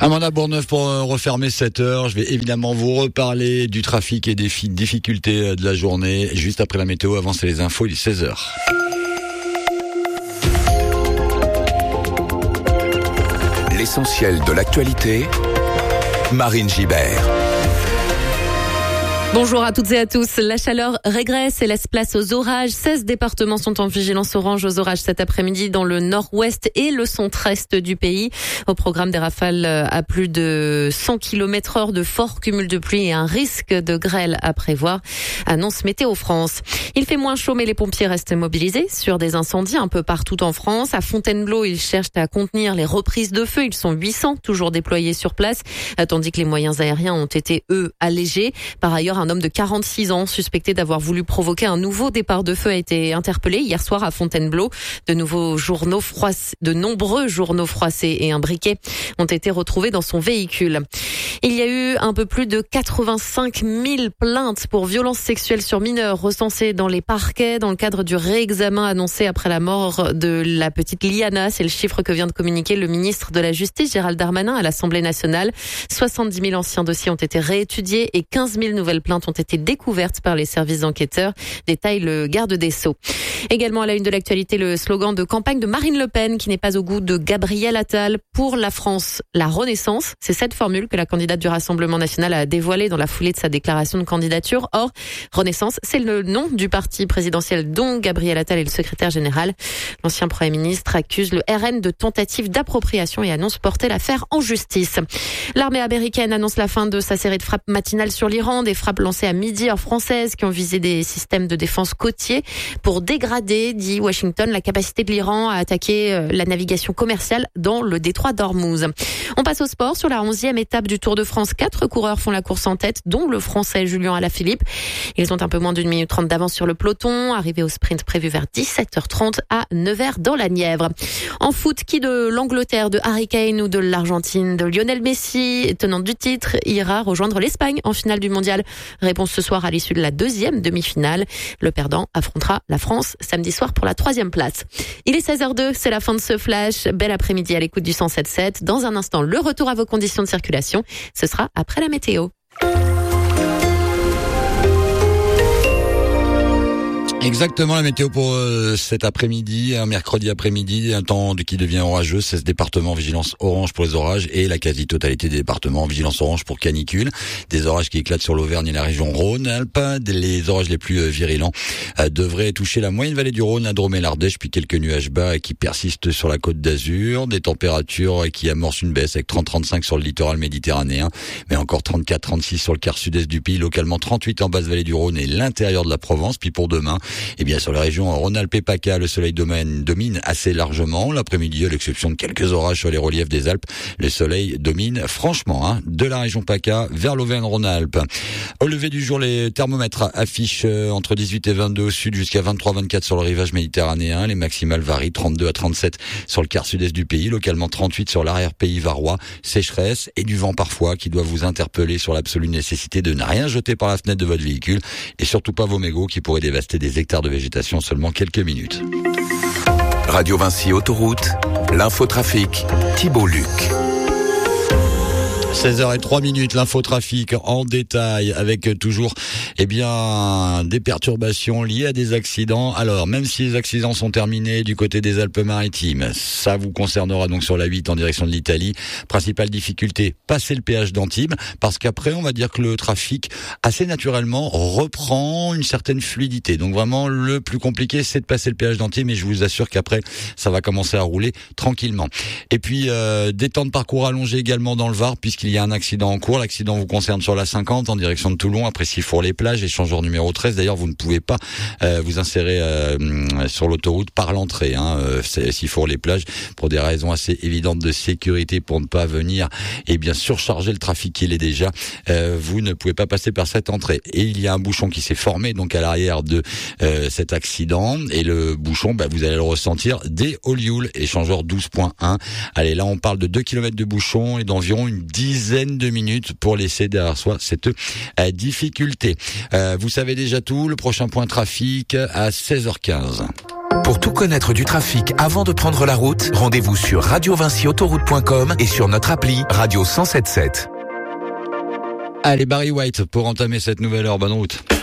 Amanda Bourneuf pour refermer cette heure. Je vais évidemment vous reparler du trafic et des difficultés de la journée. Juste après la météo, avant c'est les infos, il est 16h. L'essentiel de l'actualité, Marine Gibert. Bonjour à toutes et à tous. La chaleur régresse et laisse place aux orages. 16 départements sont en vigilance orange aux orages cet après-midi dans le nord-ouest et le centre-est du pays. Au programme des rafales à plus de 100 km/h, de forts cumuls de pluie et un risque de grêle à prévoir, annonce Météo France. Il fait moins chaud mais les pompiers restent mobilisés sur des incendies un peu partout en France. À Fontainebleau, ils cherchent à contenir les reprises de feu. Ils sont 800 toujours déployés sur place, tandis que les moyens aériens ont été, eux, allégés. Par ailleurs, un homme de 46 ans suspecté d'avoir voulu provoquer un nouveau départ de feu a été interpellé hier soir à Fontainebleau. De nombreux journaux froissés et un briquet ont été retrouvés dans son véhicule. Il y a eu un peu plus de 85 000 plaintes pour violences sexuelles sur mineurs recensées dans les parquets dans le cadre du réexamen annoncé après la mort de la petite Liana. C'est le chiffre que vient de communiquer le ministre de la Justice, Gérald Darmanin, à l'Assemblée nationale. 70 000 anciens dossiers ont été réétudiés et 15 000 nouvelles plaintes ont été découvertes par les services enquêteurs, détaille le garde des Sceaux. Également à la une de l'actualité, le slogan de campagne de Marine Le Pen qui n'est pas au goût de Gabriel Attal. Pour la France, la Renaissance, c'est cette formule que la candidate du Rassemblement national a dévoilée dans la foulée de sa déclaration de candidature. Or, Renaissance, c'est le nom du parti présidentiel dont Gabriel Attal est le secrétaire général. L'ancien Premier ministre accuse le RN de tentative d'appropriation et annonce porter l'affaire en justice. L'armée américaine annonce la fin de sa série de frappes matinales sur l'Iran, des frappes lancées à midi heure française qui ont visé des systèmes de défense côtiers pour dégrader, dit Washington, la capacité de l'Iran à attaquer la navigation commerciale dans le détroit d'Ormuz. On passe au sport. Sur la 11e étape du Tour de France, 4 coureurs font la course en tête, dont le Français Julien Alaphilippe. Ils ont un peu moins d'1 minute 30 d'avance sur le peloton, arrivé au sprint prévu vers 17h30 à Nevers dans la Nièvre. En foot, qui de l'Angleterre, de Harry Kane ou de l'Argentine, de Lionel Messi, tenante du titre, ira rejoindre l'Espagne en finale du mondial? Réponse ce soir à l'issue de la 2e demi-finale. Le perdant affrontera la France samedi soir pour la 3e place. Il est 16h02, c'est la fin de ce flash. Bel après-midi à l'écoute du 107.7. Dans un instant, le retour à vos conditions de circulation. Ce sera après la météo. Exactement, la météo pour cet après-midi, un mercredi après-midi, un temps qui devient orageux, 16 départements vigilance orange pour les orages et la quasi-totalité des départements vigilance orange pour canicule. Des orages qui éclatent sur l'Auvergne et la région Rhône-Alpes. Les orages les plus virulents devraient toucher la moyenne vallée du Rhône, la Drôme et l'Ardèche, puis quelques nuages bas qui persistent sur la côte d'Azur. Des températures qui amorcent une baisse avec 30-35 sur le littoral méditerranéen, mais encore 34-36 sur le quart sud-est du pays, localement 38 en basse vallée du Rhône et l'intérieur de la Provence. Puis pour demain, eh bien, sur la région Rhône-Alpes et PACA, le soleil domine assez largement. L'après-midi, à l'exception de quelques orages sur les reliefs des Alpes, le soleil domine franchement, de la région PACA vers l'Auvergne-Rhône-Alpes. Au lever du jour, les thermomètres affichent entre 18 et 22 au sud jusqu'à 23-24 sur le rivage méditerranéen. Les maximales varient 32 à 37 sur le quart sud-est du pays, localement 38 sur l'arrière-pays varois. Sécheresse et du vent parfois qui doivent vous interpeller sur l'absolue nécessité de ne rien jeter par la fenêtre de votre véhicule et surtout pas vos mégots qui pourraient dévaster des hectares de végétation en seulement quelques minutes. Radio Vinci Autoroute, l'infotrafic, Thibault Luc. 16h03, l'infotrafic en détail avec toujours, des perturbations liées à des accidents. Alors, même si les accidents sont terminés du côté des Alpes-Maritimes, ça vous concernera donc sur la 8 en direction de l'Italie. Principale difficulté, passer le péage d'Antibes, parce qu'après, on va dire que le trafic, assez naturellement, reprend une certaine fluidité. Donc vraiment, le plus compliqué, c'est de passer le péage d'Antibes, mais je vous assure qu'après, ça va commencer à rouler tranquillement. Et puis, des temps de parcours allongés également dans le Var, puisqu'il y a un accident en cours. L'accident vous concerne sur la 50 en direction de Toulon, après Sifour-les-Plages, échangeur numéro 13. D'ailleurs, vous ne pouvez pas vous insérer sur l'autoroute par l'entrée, Sifour-les-Plages, pour des raisons assez évidentes de sécurité, pour ne pas venir surcharger le trafic qu'il est déjà. Vous ne pouvez pas passer par cette entrée. Et il y a un bouchon qui s'est formé donc à l'arrière de cet accident. Et le bouchon, vous allez le ressentir dès Olioul, échangeur 12.1. Allez, là on parle de 2 km de bouchon et d'environ une dizaine de minutes pour laisser derrière soi cette difficulté. Vous savez déjà tout, le prochain point trafic à 16h15. Pour tout connaître du trafic avant de prendre la route, rendez-vous sur radiovincyautoroute.com et sur notre appli Radio 107.7. Allez, Barry White pour entamer cette nouvelle heure. Bonne route.